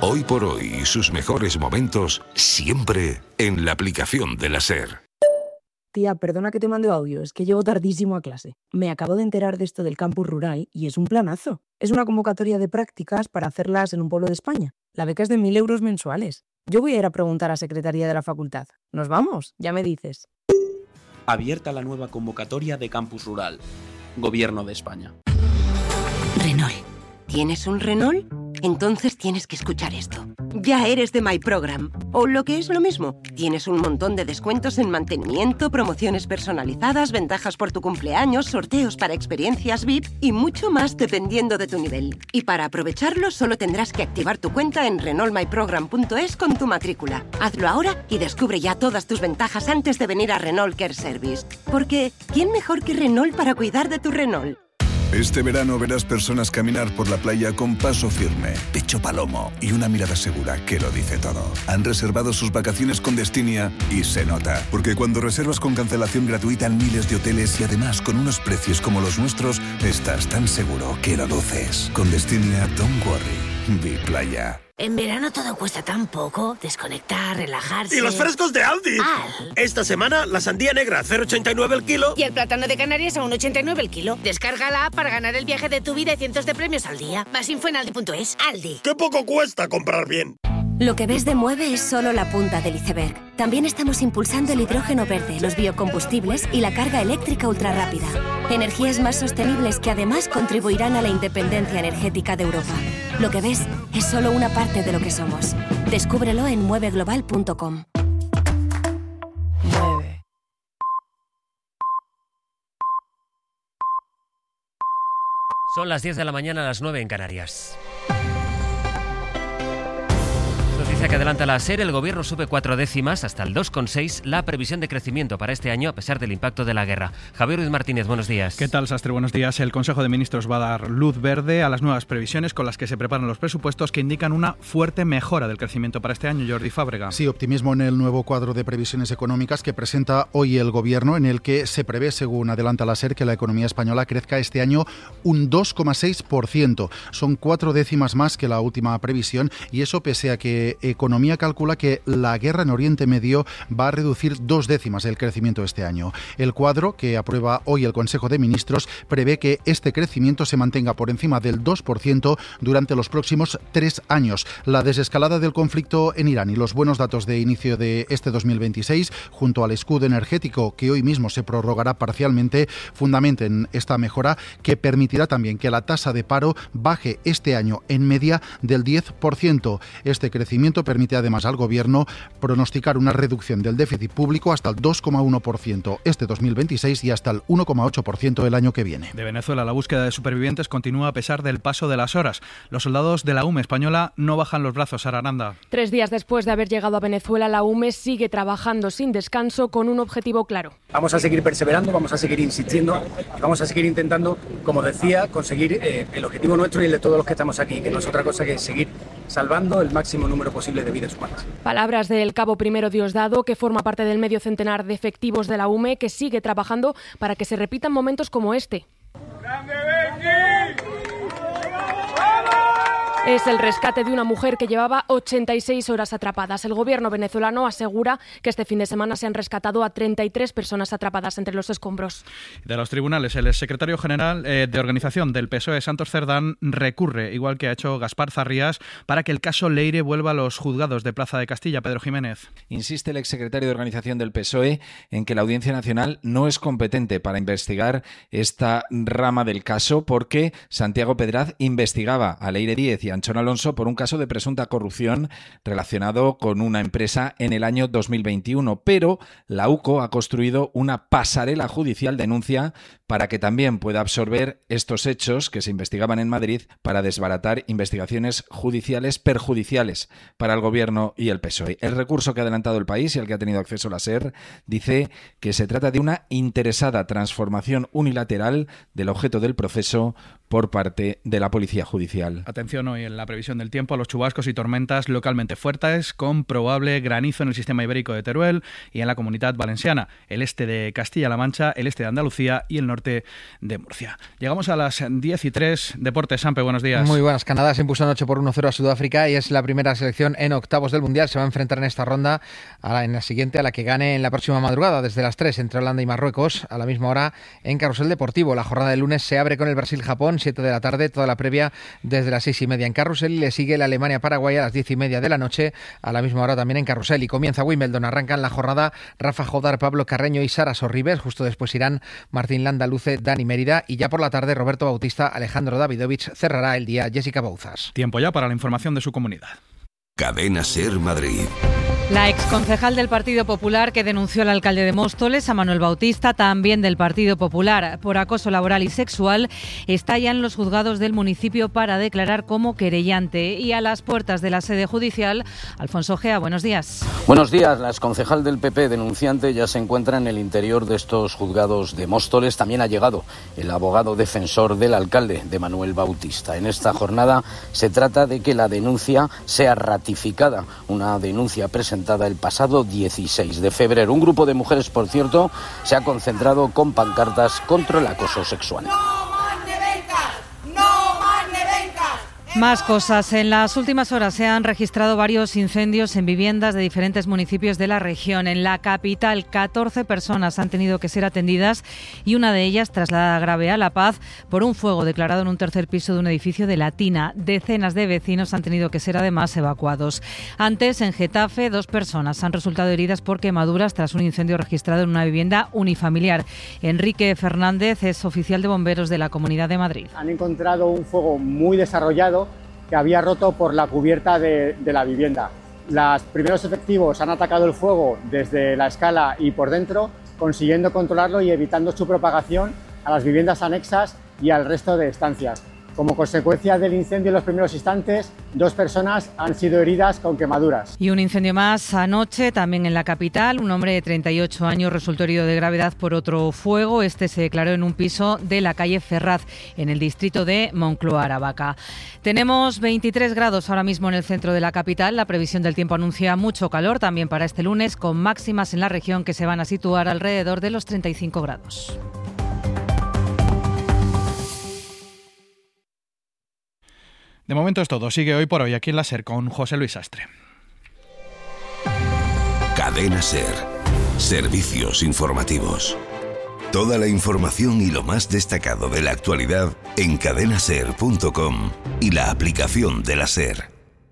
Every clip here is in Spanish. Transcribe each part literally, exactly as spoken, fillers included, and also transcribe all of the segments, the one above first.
Hoy por hoy y sus mejores momentos siempre en la aplicación de la SER. Tía, perdona que te mande audio, es que llego tardísimo a clase. Me acabo de enterar de esto del campus rural y es un planazo. Es una convocatoria de prácticas para hacerlas en un pueblo de España. La beca es de mil euros mensuales. Yo voy a ir a preguntar a Secretaría de la Facultad. ¿Nos vamos? Ya me dices. Abierta la nueva convocatoria de campus rural. Gobierno de España. Renault. ¿Tienes un Renault? Entonces tienes que escuchar esto. Ya eres de My Program. O lo que es lo mismo, tienes un montón de descuentos en mantenimiento, promociones personalizadas, ventajas por tu cumpleaños, sorteos para experiencias V I P y mucho más dependiendo de tu nivel. Y para aprovecharlo solo tendrás que activar tu cuenta en renault my program punto es con tu matrícula. Hazlo ahora y descubre ya todas tus ventajas antes de venir a Renault Care Service. Porque, ¿quién mejor que Renault para cuidar de tu Renault? Este verano verás personas caminar por la playa con paso firme, pecho palomo y una mirada segura que lo dice todo. Han reservado sus vacaciones con Destinia y se nota. Porque cuando reservas con cancelación gratuita en miles de hoteles y además con unos precios como los nuestros, estás tan seguro que lo luces. Con Destinia, don't worry. Be playa. En verano todo cuesta tan poco. Desconectar, relajarse... ¡Y los frescos de Aldi! Al. Esta semana, la sandía negra a cero coma ochenta y nueve el kilo. Y el plátano de Canarias a uno coma ochenta y nueve el kilo. Descarga la app para ganar el viaje de tu vida y cientos de premios al día. Más info en aldi punto es. Aldi. ¡Qué poco cuesta comprar bien! Lo que ves de Mueve es solo la punta del iceberg. También estamos impulsando el hidrógeno verde, los biocombustibles y la carga eléctrica ultrarrápida. Energías más sostenibles que además contribuirán a la independencia energética de Europa. Lo que ves es solo una parte de lo que somos. Descúbrelo en mueve global punto com. Mueve. Son las diez de la mañana, a las nueve en Canarias. Noticia que adelanta la SER, el Gobierno sube cuatro décimas hasta el dos coma seis la previsión de crecimiento para este año a pesar del impacto de la guerra. Javier Ruiz Martínez, buenos días. ¿Qué tal, Sastre? Buenos días. El Consejo de Ministros va a dar luz verde a las nuevas previsiones con las que se preparan los presupuestos que indican una fuerte mejora del crecimiento para este año. Jordi Fábrega. Sí, optimismo en el nuevo cuadro de previsiones económicas que presenta hoy el Gobierno, en el que se prevé, según adelanta la SER, que la economía española crezca este año un dos coma seis por ciento. Son cuatro décimas más que la última previsión y eso pese a que Economía calcula que la guerra en Oriente Medio va a reducir dos décimas el crecimiento este año. El cuadro que aprueba hoy el Consejo de Ministros prevé que este crecimiento se mantenga por encima del dos por ciento durante los próximos tres años. La desescalada del conflicto en Irán y los buenos datos de inicio de este dos mil veintiséis, junto al escudo energético que hoy mismo se prorrogará parcialmente, fundamenten esta mejora que permitirá también que la tasa de paro baje este año en media del diez por ciento. Este crecimiento permite además al Gobierno pronosticar una reducción del déficit público hasta el dos coma uno por ciento este dos mil veintiséis y hasta el uno coma ocho por ciento el año que viene. De Venezuela, la búsqueda de supervivientes continúa a pesar del paso de las horas. Los soldados de la U M E española no bajan los brazos. Sara Aranda. Tres días después de haber llegado a Venezuela, la U M E sigue trabajando sin descanso con un objetivo claro. Vamos a seguir perseverando, vamos a seguir insistiendo, vamos a seguir intentando, como decía, conseguir eh, el objetivo nuestro y el de todos los que estamos aquí, que no es otra cosa que seguir salvando el máximo número posible de vidas humanas. Palabras del cabo Primero Diosdado, que forma parte del medio centenar de efectivos de la U M E, que sigue trabajando para que se repitan momentos como este. ¡Grande Benji! Es el rescate de una mujer que llevaba ochenta y seis horas atrapadas. El gobierno venezolano asegura que este fin de semana se han rescatado a treinta y tres personas atrapadas entre los escombros. De los tribunales, el secretario general eh, de organización del P S O E, Santos Cerdán, recurre, igual que ha hecho Gaspar Zarrías, para que el caso Leire vuelva a los juzgados de Plaza de Castilla. Pedro Jiménez. Insiste el exsecretario de organización del P S O E en que la Audiencia Nacional no es competente para investigar esta rama del caso porque Santiago Pedraz investigaba a Leire Díez y Anchón Alonso por un caso de presunta corrupción relacionado con una empresa en el año dos mil veintiuno, pero la U C O ha construido una pasarela judicial denuncia para que también pueda absorber estos hechos que se investigaban en Madrid para desbaratar investigaciones judiciales perjudiciales para el Gobierno y el P S O E. El recurso que ha adelantado el país y al que ha tenido acceso la SER dice que se trata de una interesada transformación unilateral del objeto del proceso por parte de la Policía Judicial. Atención hoy en la previsión del tiempo a los chubascos y tormentas localmente fuertes, con probable granizo en el sistema ibérico de Teruel y en la Comunidad Valenciana, el este de Castilla-La Mancha, el este de Andalucía y el norte de Murcia. Llegamos a las diez y tres. Deportes, Sampe, buenos días. Muy buenas. Canadá se impuso anoche por uno cero a Sudáfrica y es la primera selección en octavos del Mundial. Se va a enfrentar en esta ronda, a la, en la siguiente, a la que gane en la próxima madrugada, desde las tres, entre Holanda y Marruecos, a la misma hora en Carrusel Deportivo. La jornada del lunes se abre con el Brasil-Japón, siete de la tarde, toda la previa desde las seis y media en Carrusel, y le sigue la Alemania-Paraguay a las diez y media de la noche, a la misma hora también en Carrusel. Y comienza Wimbledon. Arrancan la jornada Rafa Jodar, Pablo Carreño y Sara Sorribes. Justo después irán Martín Landa, Luce, Dani Mérida, y ya por la tarde Roberto Bautista, Alejandro Davidovich cerrará el día Jessica Bouzas. Tiempo ya para la información de su comunidad. Cadena SER Madrid. La exconcejal del Partido Popular que denunció al alcalde de Móstoles, a Manuel Bautista, también del Partido Popular, por acoso laboral y sexual, está ya en los juzgados del municipio para declarar como querellante. Y a las puertas de la sede judicial, Alfonso Gea, buenos días. Buenos días. La exconcejal del P P denunciante ya se encuentra en el interior de estos juzgados de Móstoles. También ha llegado el abogado defensor del alcalde, de Manuel Bautista. En esta jornada se trata de que la denuncia sea ratificada, una denuncia presentada el pasado dieciséis de febrero. Un grupo de mujeres, por cierto, se ha concentrado con pancartas contra el acoso sexual. Más cosas. En las últimas horas se han registrado varios incendios en viviendas de diferentes municipios de la región. En la capital, catorce personas han tenido que ser atendidas y una de ellas trasladada grave a La Paz por un fuego declarado en un tercer piso de un edificio de Latina. Decenas de vecinos han tenido que ser además evacuados. Antes, en Getafe, dos personas han resultado heridas por quemaduras tras un incendio registrado en una vivienda unifamiliar. Enrique Fernández es oficial de bomberos de la Comunidad de Madrid. Han encontrado un fuego muy desarrollado que había roto por la cubierta de, de la vivienda. Los primeros efectivos han atacado el fuego desde la escala y por dentro, consiguiendo controlarlo y evitando su propagación a las viviendas anexas y al resto de estancias. Como consecuencia del incendio en los primeros instantes, dos personas han sido heridas con quemaduras. Y un incendio más anoche, también en la capital. Un hombre de treinta y ocho años resultó herido de gravedad por otro fuego. Este se declaró en un piso de la calle Ferraz, en el distrito de Moncloa, Aravaca. Tenemos veintitrés grados ahora mismo en el centro de la capital. La previsión del tiempo anuncia mucho calor también para este lunes, con máximas en la región que se van a situar alrededor de los treinta y cinco grados. De momento es todo. Sigue Hoy por Hoy aquí en la SER con José Luis Sastre. Cadena SER. Servicios informativos. Toda la información y lo más destacado de la actualidad en cadena ser punto com y la aplicación de la SER.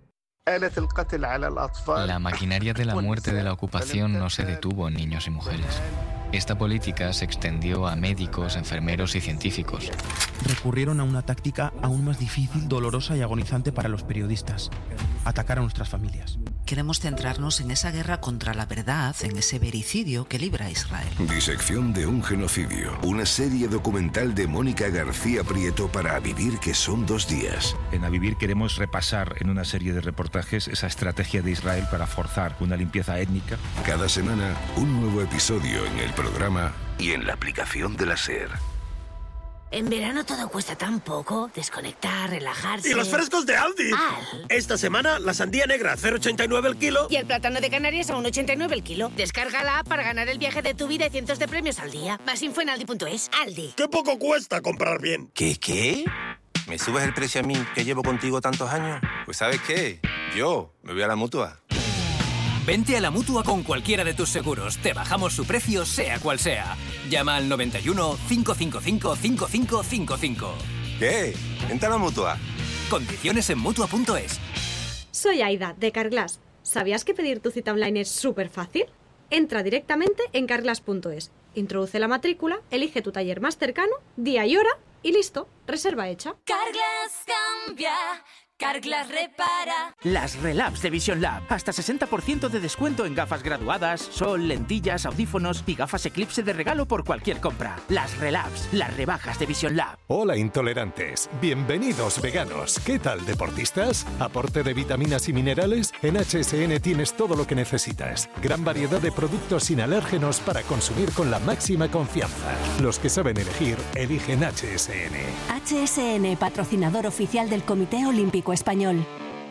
La maquinaria de la muerte de la ocupación no se detuvo en niños y mujeres. Esta política se extendió a médicos, enfermeros y científicos. Recurrieron a una táctica aún más difícil, dolorosa y agonizante para los periodistas: atacar a nuestras familias. Queremos centrarnos en esa guerra contra la verdad, en ese vericidio que libra Israel. Disección de un genocidio. Una serie documental de Mónica García Prieto para A Vivir, que son dos días. En A Vivir queremos repasar en una serie de reportajes esa estrategia de Israel para forzar una limpieza étnica. Cada semana, un nuevo episodio en el programa y en la aplicación de la SER. En verano todo cuesta tan poco. Desconectar, relajarse. ¡Y los frescos de Aldi! Al. Esta semana, la sandía negra a cero coma ochenta y nueve el kilo. Y el plátano de Canarias a uno coma ochenta y nueve el kilo. Descarga la app para ganar el viaje de tu vida y cientos de premios al día. Más info en aldi punto es. Aldi. ¡Qué poco cuesta comprar bien! ¿Qué, qué? ¿Me subes el precio a mí, que llevo contigo tantos años? Pues ¿sabes qué? Yo me voy a la Mutua. Vente a la Mutua con cualquiera de tus seguros. Te bajamos su precio, sea cual sea. Llama al noventa y uno, cinco cinco cinco, cinco cinco cinco cinco. ¿Qué? Vente a la Mutua. Condiciones en Mutua punto es. Soy Aida, de Carglass. ¿Sabías que pedir tu cita online es súper fácil? Entra directamente en carglass punto es. Introduce la matrícula, elige tu taller más cercano, día y hora y listo, reserva hecha. Carglass cambia, Carglass repara. Las Relabs de Vision Lab. Hasta sesenta por ciento de descuento en gafas graduadas, sol, lentillas, audífonos y gafas Eclipse de regalo por cualquier compra. Las Relabs, las rebajas de Vision Lab. Hola intolerantes, bienvenidos veganos. ¿Qué tal deportistas? ¿Aporte de vitaminas y minerales? En H S N tienes todo lo que necesitas. Gran variedad de productos sin alérgenos para consumir con la máxima confianza. Los que saben elegir, eligen H S N. H S N, patrocinador oficial del Comité Olímpico Español.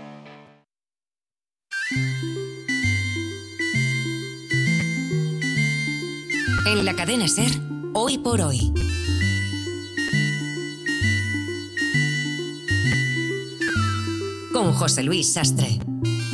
En la cadena SER, Hoy por Hoy. Con José Luis Sastre.